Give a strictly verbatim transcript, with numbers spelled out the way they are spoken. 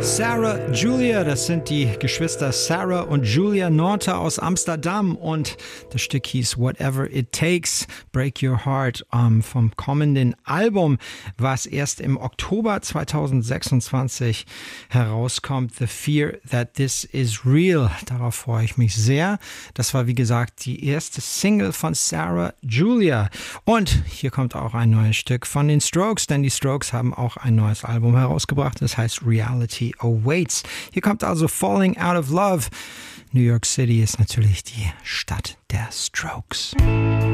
Sarah Julia, das sind die Geschwister Sarah und Julia Norte aus Amsterdam und das Stück hieß Whatever It Takes, Break Your Heart um, vom kommenden Album, was erst im Oktober zweitausendsechsundzwanzig herauskommt, The Fear That This Is Real. Darauf freue ich mich sehr. Das war wie gesagt die erste Single von Sarah Julia und hier kommt auch ein neues Stück von den Strokes, denn die Strokes haben auch ein neues Album herausgebracht, das heißt Reality Awaits. Hier kommt also Falling Out of Love. New York City ist natürlich die Stadt der Strokes.